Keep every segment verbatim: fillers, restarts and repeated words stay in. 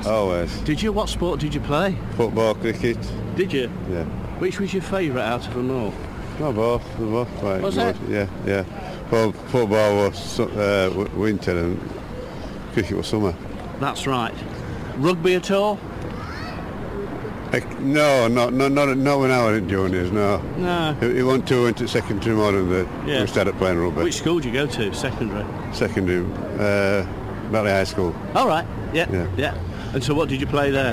Always. Did you? What sport did you play? Football, cricket. Did you? Yeah. Which was your favourite out of them all? No, both. They're both quite Was good. it? Yeah, yeah. Well, football was uh, w- winter and cricket was summer. That's right. Rugby at all? I, no, not no, not not when I was in juniors. No. No. He, he went to went to secondary modern that Yeah. we started playing rugby. Which school did you go to? Secondary? Secondary, uh, Valley High School. All right. Yeah. Yeah. Yeah. And so what did you play there?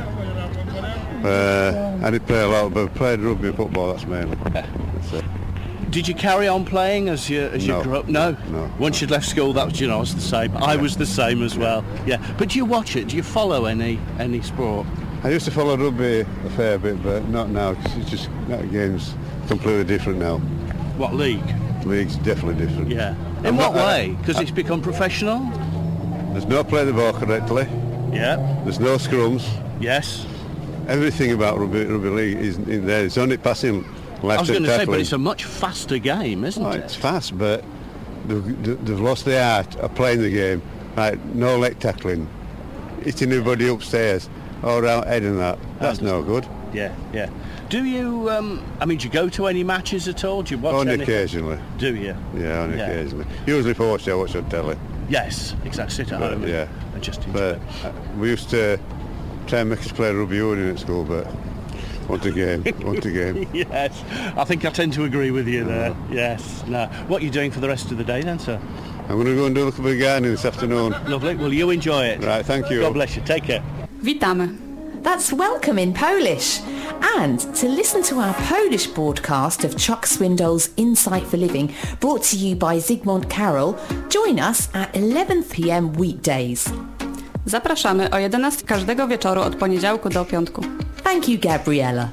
Uh, I did play a lot, but played rugby and football. That's mainly. That's it. Did you carry on playing as you as No. you grew up? No. No. Once you'd left school, that was, you know, I was the same. I was the same as well. Yeah. But do you watch it? Do you follow any any sport? I used to follow rugby a fair bit, but not now, because it's just that game's completely different now. What league? League's definitely different. Yeah. In I'm what not- I- way? Because it's become professional. There's no play the ball correctly. Yeah. There's no scrums. Yes. Everything about rugby, rugby league is in there. It's only passing left I was and going to say, tackling. but it's a much faster game, isn't Oh, it? it's fast, but they've, they've lost the art of playing the game. Like no leg tackling, hitting everybody upstairs, all around head and that. That's no good. Yeah, yeah. Do you? Um, I mean, do you go to any matches at all? Do you watch Only anything? occasionally. Do you? Yeah, only Yeah. occasionally. Usually if I watch it, I watch on telly. Yes, exactly. Sit at But, home and- yeah. and just enjoy But it. uh, we used to try and make us play rugby union at school, but want a game, want a game. Yes, I think I tend to agree with you there. Yes. No. What are you doing for the rest of the day then, sir? I'm going to go and do a look at the gardening this afternoon. Lovely. Well, you enjoy it. Right, thank you. God bless you. Take care. Witamy. That's welcome in Polish. And to listen to our Polish broadcast of Chuck Swindoll's Insight for Living, brought to you by Zygmunt Carroll, join us at eleven p.m. weekdays. Zapraszamy o jedenastej każdego wieczoru od poniedziałku do piątku. Thank you, Gabriella.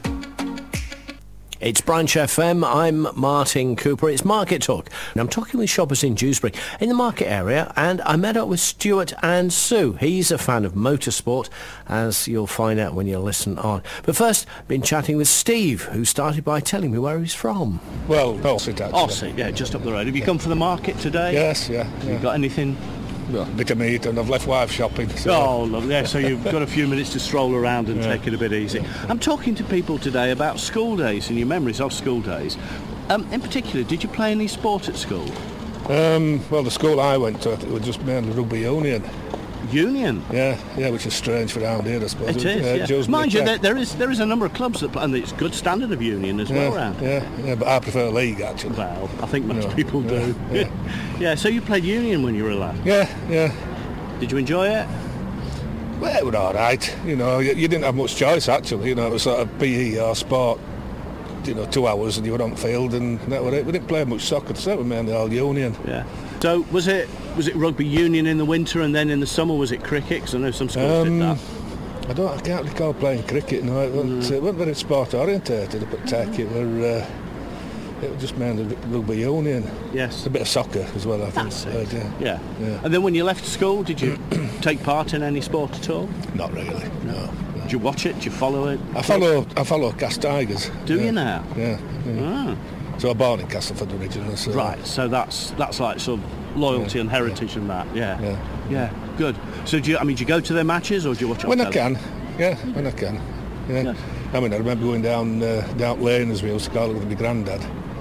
It's Branch F M, I'm Martin Cooper, it's Market Talk, and I'm talking with shoppers in Dewsbury, in the market area, and I met up with Stuart and Sue. He's a fan of motorsport, as you'll find out when you listen on. But first, been chatting with Steve, who started by telling me where he's from. Well, Ossett actually. Ossett, yeah, just up the road. Have you come for the market today? Yes, yeah. You yeah. got anything? Well, a bit of meat, and I've left wife shopping. So. Oh, lovely. Yeah, so you've got a few minutes to stroll around and Yeah. take it a bit easy. I'm talking to people today about school days and your memories of school days. Um, in particular, did you play any sport at school? Um, well, the school I went to, it was just mainly rugby union. Union? Yeah, yeah, which is strange for around here, I suppose. It is, uh, yeah. Dewsbury Mind you, Tech. there, there is there is a number of clubs that play, and it's good standard of union as yeah, well around. Yeah, yeah, but I prefer league, actually. Well, I think most No, people do. yeah, yeah. Yeah, so you played union when you were a lad. Yeah, yeah. Did you enjoy it? Well, it was all right. You know, you, you didn't have much choice, actually. You know, it was sort of P E or sport, you know, two hours and you were on field, and that was it. We didn't play much soccer, so it was mainly all union. Yeah. So was it was it rugby union in the winter, and then in the summer was it cricket? 'Cause I know some schools Um, did that. I don't. I can't recall playing cricket. No, it wasn't, it wasn't very sport orientated. But Tech, it were. Uh, it was just mainly rugby union. Yes. A bit of soccer as well, I think. That's Uh, it. yeah. Yeah. Yeah. And then when you left school, did you take part in any sport at all? Not really. No. no. Did you watch it? Did you follow it? I follow. I follow Cast Tigers. Do yeah. you now? Yeah. yeah. Ah. So I born in Castleford originally. So. Right. So that's that's like sort of loyalty Yeah, and heritage and that. Yeah. Yeah. Yeah. Good. So do you? I mean, do you go to their matches or do you watch? it on When I telly? can. Yeah. When I can. Yeah. Yeah. I mean, I remember going down uh, down Lane, as we used to call it, with my granddad.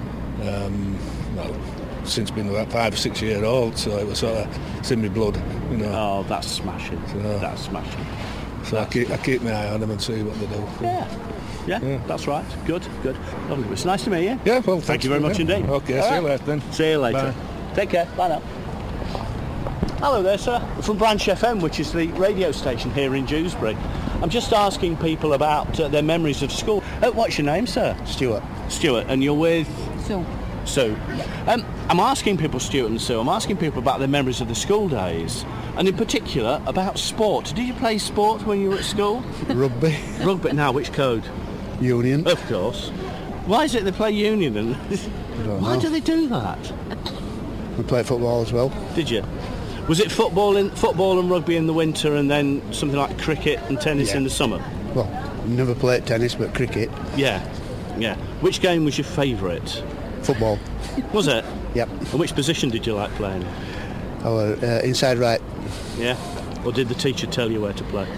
Um, well, since been about five or six year old, so it was sort of it's in my blood, you know. Oh, that's smashing. So- That's smashing. so I keep I keep my eye on them and see what they do. Yeah. Yeah. Yeah. That's right. Good. Good. Lovely. It's nice to meet you. Yeah, well, Thank thanks you very for much that. indeed. Okay, All see right. you later then. See you later. Bye. Take care. Bye now. Hello there, sir. From Branch F M, which is the radio station here in Dewsbury. I'm just asking people about uh, their memories of school. Uh, what's your name, sir? Stuart. Stuart. And you're with? Sue. Sue. Um, I'm asking people, Stuart and Sue, I'm asking people about their memories of the school days, and in particular about sport. Did you play sport when you were at school? Rugby. Rugby. Now, which code? Union. Of course. Why is it they play union? And don't why know. do they do that? We play football as well. Did you? Was it football in football and rugby in the winter, and then something like cricket and tennis Yeah. in the summer? Well, never played tennis, but cricket. Yeah, yeah. Which game was your favourite? Football. Was it? Yep. And which position did you like playing? Our uh, inside right. Yeah. Or did the teacher tell you where to play?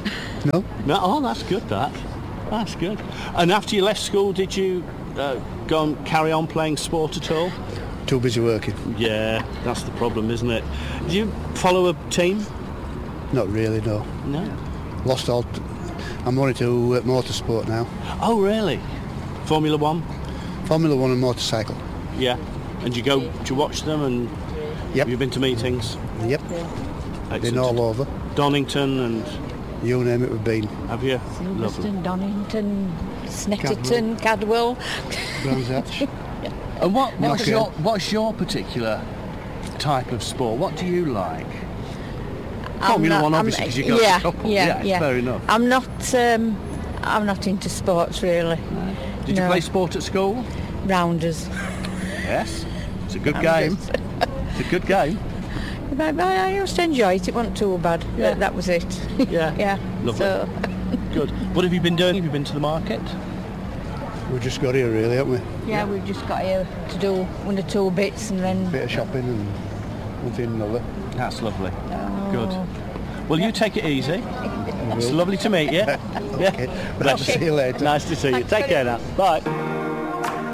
No, No, oh, that's good, that. That's good. And after you left school, did you uh, go and carry on playing sport at all? too busy working. Yeah, that's the problem, isn't it? Do you follow a team? Not really, no. No. Lost all. T- I'm only to uh, motorsport now. Oh, really? Formula One? Formula One and motorcycle. Yeah. And you go, do you watch them? And Yep. have you been to meetings? Yep. Excellent. Been all over. Donington and You name it, we've been. have you? Lovely. Silverstone, Donington, Snetterton, Cadwell. Brands Hatch. And what, what's Okay. your what's your particular type of sport? What do you like? Formula not- One, I'm- obviously, because you go yeah, to couple. yeah, yeah. Fair enough. I'm not. Um, I'm not into sports really. Did you No. play sport at school? Rounders. Yes. It's a good game. Rounders. It's a good game. But I I used to enjoy it. It wasn't too bad. Yeah. That, that was it. Yeah. yeah. Lovely. So, Good. What have you been doing? Have you been to the market? We just got here, really, haven't we? yeah, we've just got here to do one or two bits and then. Bit of shopping and one thing and another. That's lovely. Oh. Good. Well, you take it easy. It's lovely to meet you. Yeah. Okay. But I'll see you later. Nice to see you. Thanks Take very care now. Bye.